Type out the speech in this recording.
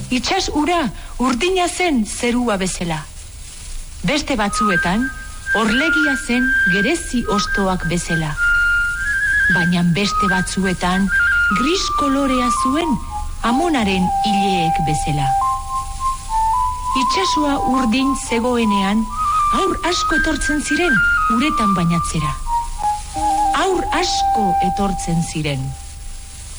Itsas ura urdina zen zerua bezala. Beste batzuetan, orlegia zen gerezi ostoak bezala. Baina beste batzuetan, gris kolorea zuen amonaren ileek bezala. Itsasua urdin zegoenean, aur asko etortzen ziren uretan bainatzera. Aur asko etortzen ziren.